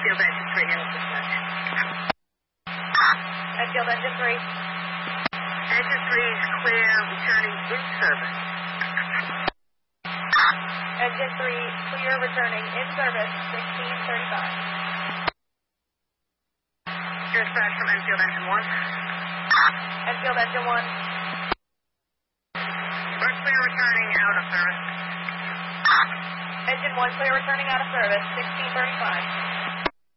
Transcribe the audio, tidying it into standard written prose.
Enfield engine 3, handle dispatch. Enfield engine 3. Engine 3 is clear, returning in service. Engine 3, clear, returning in service, 1635. Dispatch from Enfield engine 1. Enfield engine 1. We're clear, returning out of service. Engine 1, clear, returning out of service, 1635.